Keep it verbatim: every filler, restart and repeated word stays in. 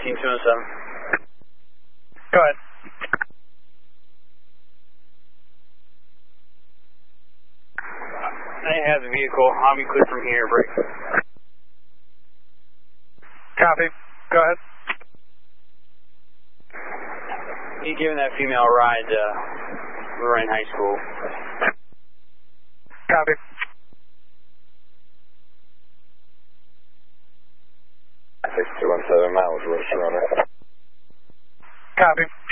nineteen two oh seven. Go ahead. I have the vehicle. I'll be clear from here. Break. Copy. Go ahead. You giving that female a ride to Lorraine High School. Copy. six two one seven miles, Roadrunner. Copy.